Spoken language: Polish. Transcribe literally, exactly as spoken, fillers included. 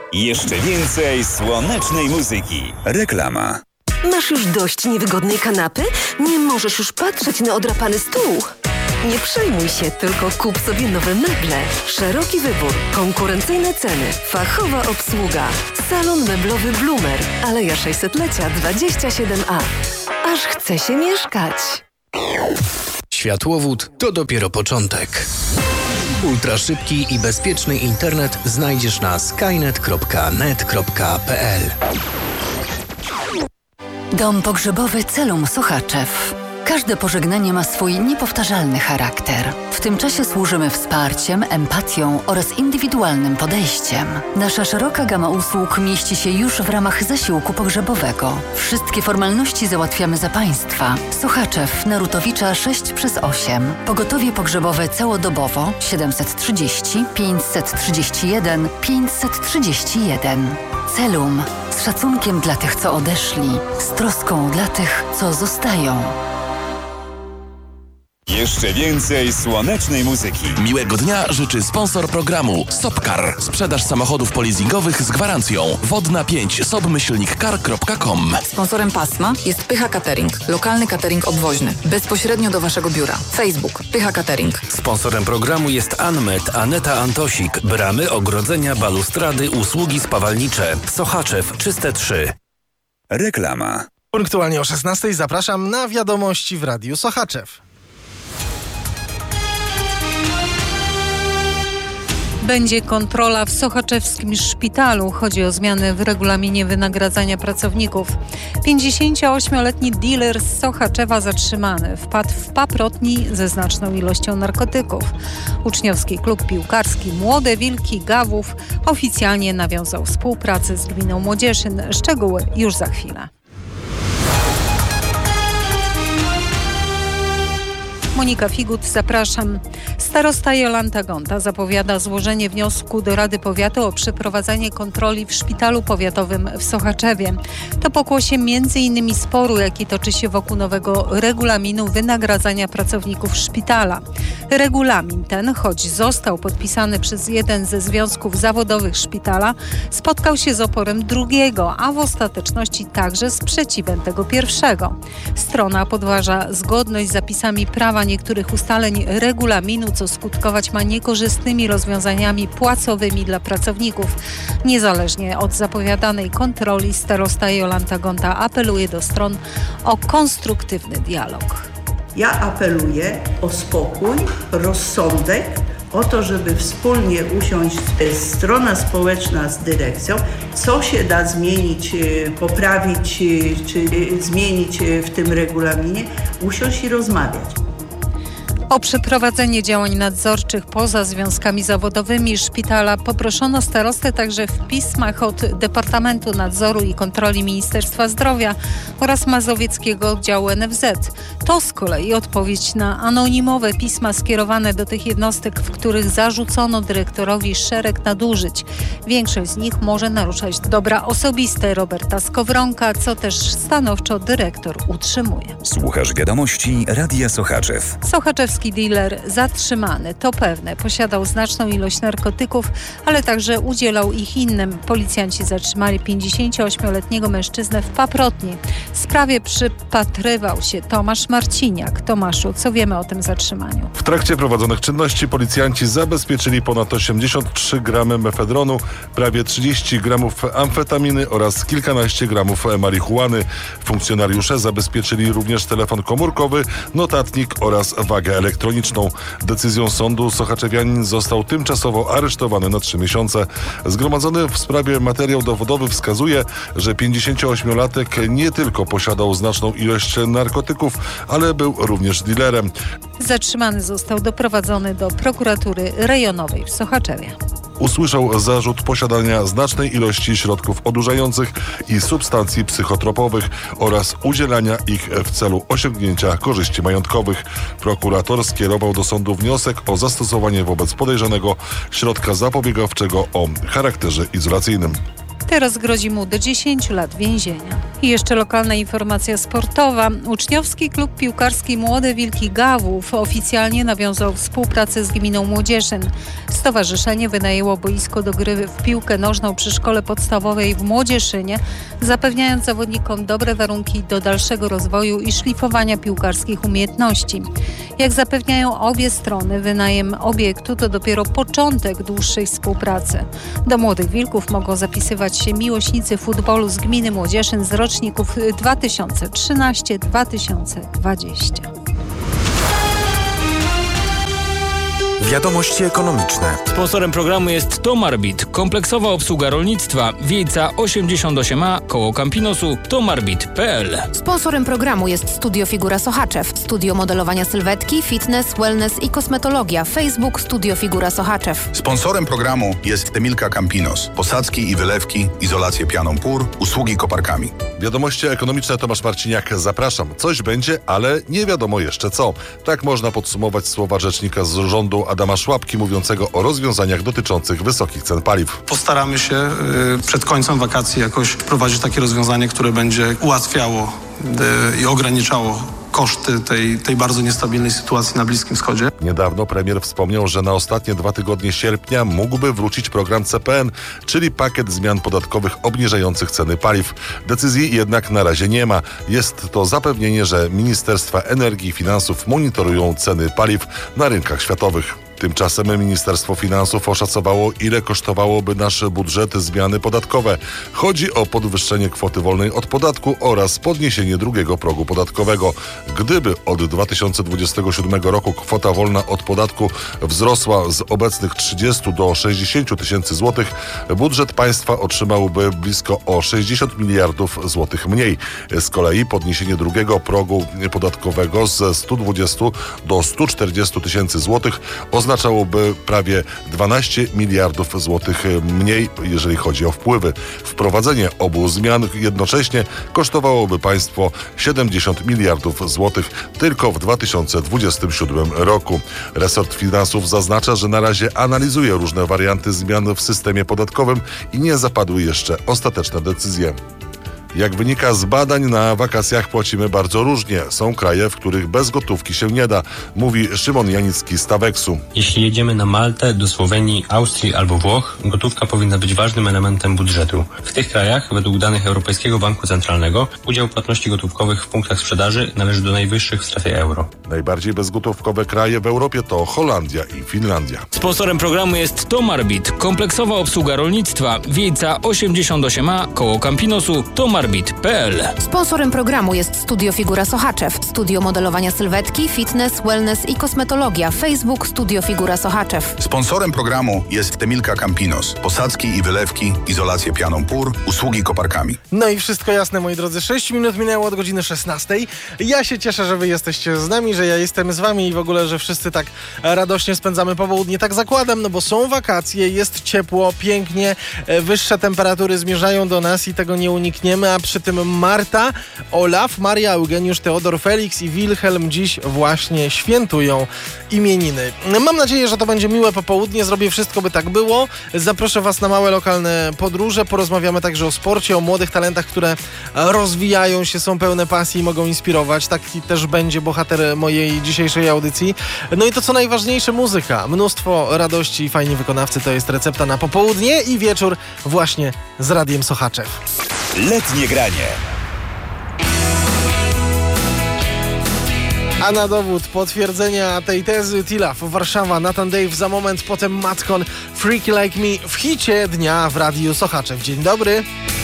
Jeszcze więcej słonecznej muzyki. Reklama. Masz już dość niewygodnej kanapy? Nie możesz już patrzeć na odrapany stół? Nie przejmuj się, tylko kup sobie nowe meble. Szeroki wybór, konkurencyjne ceny, fachowa obsługa. Salon meblowy Bloomer, Aleja sześćsetlecia dwadzieścia siedem A. Aż chce się mieszkać. Światłowód to dopiero początek. Ultraszybki i bezpieczny internet znajdziesz na skynet kropka net kropka p l. Dom pogrzebowy Celum Sochaczew. Każde pożegnanie ma swój niepowtarzalny charakter. W tym czasie służymy wsparciem, empatią oraz indywidualnym podejściem. Nasza szeroka gama usług mieści się już w ramach zasiłku pogrzebowego. Wszystkie formalności załatwiamy za Państwa. Sochaczew, Narutowicza sześć przez osiem. Pogotowie pogrzebowe całodobowo siedemset trzydzieści pięćset trzydzieści jeden pięćset trzydzieści jeden. Celum. Z szacunkiem dla tych, co odeszli. Z troską dla tych, co zostają. Jeszcze więcej słonecznej muzyki. Miłego dnia życzy sponsor programu Sopcar. Sprzedaż samochodów polizingowych z gwarancją. Wodna pięć sobmyślnikcar kropka com. Sponsorem pasma jest Pycha Catering. Lokalny catering obwoźny. Bezpośrednio do Waszego biura. Facebook Pycha Catering. Sponsorem programu jest Anmet, Aneta Antosik. Bramy, ogrodzenia, balustrady, usługi spawalnicze. Sochaczew Czyste trzy. Reklama. Punktualnie o szesnastej zapraszam na wiadomości w Radiu Sochaczew. Będzie kontrola w sochaczewskim szpitalu. Chodzi o zmiany w regulaminie wynagradzania pracowników. pięćdziesięcioośmioletni dealer z Sochaczewa zatrzymany. Wpadł w paprotni ze znaczną ilością narkotyków. Uczniowski klub piłkarski Młode Wilki Gawów oficjalnie nawiązał współpracę z gminą Młodzieszyn. Szczegóły już za chwilę. Monika Figut, zapraszam. Starosta Jolanta Gonta zapowiada złożenie wniosku do Rady Powiatu o przeprowadzenie kontroli w szpitalu powiatowym w Sochaczewie. To pokłosie między innymi sporu, jaki toczy się wokół nowego regulaminu wynagradzania pracowników szpitala. Regulamin ten, choć został podpisany przez jeden ze związków zawodowych szpitala, spotkał się z oporem drugiego, a w ostateczności także sprzeciwem tego pierwszego. Strona podważa zgodność z zapisami prawa niektórych ustaleń regulaminu, co skutkować ma niekorzystnymi rozwiązaniami płacowymi dla pracowników. Niezależnie od zapowiadanej kontroli, starosta Jolanta Gonta apeluje do stron o konstruktywny dialog. Ja apeluję o spokój, rozsądek, o to, żeby wspólnie usiąść strona społeczna z dyrekcją, co się da zmienić, poprawić czy zmienić w tym regulaminie, usiąść i rozmawiać. O przeprowadzenie działań nadzorczych poza związkami zawodowymi szpitala poproszono starostę także w pismach od Departamentu Nadzoru i Kontroli Ministerstwa Zdrowia oraz Mazowieckiego Oddziału N F Z. To z kolei odpowiedź na anonimowe pisma skierowane do tych jednostek, w których zarzucono dyrektorowi szereg nadużyć. Większość z nich może naruszać dobra osobiste Roberta Skowronka, co też stanowczo dyrektor utrzymuje. Słuchasz wiadomości Radia Sochaczew. Sochaczewski dealer zatrzymany, to pewne, posiadał znaczną ilość narkotyków, ale także udzielał ich innym. Policjanci zatrzymali pięćdziesięcioośmioletniego mężczyznę w Paprotni. Sprawie przypatrywał się Tomasz Marciniak. Tomaszu, co wiemy o tym zatrzymaniu? W trakcie prowadzonych czynności policjanci zabezpieczyli ponad osiemdziesiąt trzy gramy mefedronu, prawie trzydzieści gramów amfetaminy oraz kilkanaście gramów marihuany. Funkcjonariusze zabezpieczyli również telefon komórkowy, notatnik oraz wagę elektroniczną. elektroniczną. Decyzją sądu sochaczewianin został tymczasowo aresztowany na trzy miesiące. Zgromadzony w sprawie materiał dowodowy wskazuje, że pięćdziesięcioośmiolatek nie tylko posiadał znaczną ilość narkotyków, ale był również dealerem. Zatrzymany został doprowadzony do prokuratury rejonowej w Sochaczewie. Usłyszał zarzut posiadania znacznej ilości środków odurzających i substancji psychotropowych oraz udzielania ich w celu osiągnięcia korzyści majątkowych. Prokurator skierował do sądu wniosek o zastosowanie wobec podejrzanego środka zapobiegawczego o charakterze izolacyjnym. Teraz grozi mu do dziesięciu lat więzienia. I jeszcze lokalna informacja sportowa. Uczniowski klub piłkarski Młode Wilki Gawłów oficjalnie nawiązał współpracę z gminą Młodzieszyn. Stowarzyszenie wynajęło boisko do gry w piłkę nożną przy szkole podstawowej w Młodzieszynie, zapewniając zawodnikom dobre warunki do dalszego rozwoju i szlifowania piłkarskich umiejętności. Jak zapewniają obie strony, wynajem obiektu to dopiero początek dłuższej współpracy. Do Młodych Wilków mogą zapisywać się miłośnicy futbolu z gminy Młodzieszyn z roczników dwa tysiące trzynasty do dwa tysiące dwudziestego. Wiadomości ekonomiczne. Sponsorem programu jest Tomarbit, kompleksowa obsługa rolnictwa, Wiejca osiemdziesiąt osiem A, koło Campinosu, tomarbit kropka p l. Sponsorem programu jest Studio Figura Sochaczew, studio modelowania sylwetki, fitness, wellness i kosmetologia. Facebook Studio Figura Sochaczew. Sponsorem programu jest Temilka Campinos, posadzki i wylewki, izolację pianą pór, usługi koparkami. Wiadomości ekonomiczne, Tomasz Marciniak, zapraszam. Coś będzie, ale nie wiadomo jeszcze co. Tak można podsumować słowa rzecznika z rządu Adama Szłapki mówiącego o rozwiązaniach dotyczących wysokich cen paliw. Postaramy się y, przed końcem wakacji jakoś wprowadzić takie rozwiązanie, które będzie ułatwiało y, i ograniczało koszty tej, tej bardzo niestabilnej sytuacji na Bliskim Wschodzie. Niedawno premier wspomniał, że na ostatnie dwa tygodnie sierpnia mógłby wrócić program C P N, czyli pakiet zmian podatkowych obniżających ceny paliw. Decyzji jednak na razie nie ma. Jest to zapewnienie, że Ministerstwa Energii i Finansów monitorują ceny paliw na rynkach światowych. Tymczasem Ministerstwo Finansów oszacowało, ile kosztowałoby nasz budżet zmiany podatkowe. Chodzi o podwyższenie kwoty wolnej od podatku oraz podniesienie drugiego progu podatkowego. Gdyby od dwa tysiące dwudziestego siódmego roku kwota wolna od podatku wzrosła z obecnych trzydziestu do sześćdziesięciu tysięcy złotych, budżet państwa otrzymałby blisko o sześćdziesiąt miliardów złotych mniej. Z kolei podniesienie drugiego progu podatkowego ze stu dwudziestu do stu czterdziestu tysięcy złotych oznaczałoby prawie dwanaście miliardów złotych mniej, jeżeli chodzi o wpływy. Wprowadzenie obu zmian jednocześnie kosztowałoby państwo siedemdziesiąt miliardów złotych tylko w dwa tysiące dwudziestym siódmym roku. Resort Finansów zaznacza, że na razie analizuje różne warianty zmian w systemie podatkowym i nie zapadły jeszcze ostateczne decyzje. Jak wynika z badań, na wakacjach płacimy bardzo różnie. Są kraje, w których bez gotówki się nie da, mówi Szymon Janicki z Taweksu. Jeśli jedziemy na Maltę, do Słowenii, Austrii albo Włoch, gotówka powinna być ważnym elementem budżetu. W tych krajach, według danych Europejskiego Banku Centralnego, udział płatności gotówkowych w punktach sprzedaży należy do najwyższych w strefie euro. Najbardziej bezgotówkowe kraje w Europie to Holandia i Finlandia. Sponsorem programu jest Tomarbit, kompleksowa obsługa rolnictwa, Wiejca osiemdziesiąt osiem A, koło Campinosu, tomarbit kropka p l. Sponsorem programu jest Studio Figura Sochaczew, studio modelowania sylwetki, fitness, wellness i kosmetologia. Facebook Studio Figura Sochaczew. Sponsorem programu jest Temilka Campinos, posadzki i wylewki, izolację pianą pór, usługi koparkami. No i wszystko jasne, moi drodzy. sześć minut minęło od godziny szesnastej. Ja się cieszę, że wy jesteście z nami, że ja jestem z wami i w ogóle, że wszyscy tak radośnie spędzamy popołudnie. Tak zakładam, no bo są wakacje, jest ciepło, pięknie, wyższe temperatury zmierzają do nas i tego nie unikniemy, a przy tym Marta, Olaf, Maria, Eugeniusz, Teodor, Felix i Wilhelm dziś właśnie świętują imieniny. Mam nadzieję, że to będzie miłe popołudnie, zrobię wszystko, by tak było. Zaproszę was na małe lokalne podróże, porozmawiamy także o sporcie, o młodych talentach, które rozwijają się, są pełne pasji i mogą inspirować. Taki też będzie bohater mojej dzisiejszej audycji. No i to co najważniejsze, muzyka. Mnóstwo radości i fajni wykonawcy, to jest recepta na popołudnie i wieczór właśnie z Radiem Sochaczew. Letnie granie. A na dowód potwierdzenia tej tezy Tilaf, Warszawa, Nathan Dave, za moment, potem Matkon, Freaky Like Me w hicie dnia w Radiu Sochaczew. Dzień dobry.